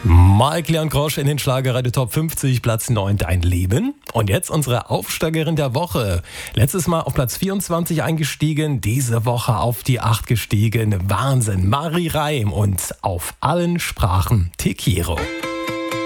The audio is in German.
Mike Leon Grosch in den Schlagerradio Top 50, Platz 9, Dein Leben. Und jetzt unsere Aufsteigerin der Woche. Letztes Mal auf Platz 24 eingestiegen, diese Woche auf die 8 gestiegen. Wahnsinn, Marie Reim und auf allen Sprachen Te Quiero.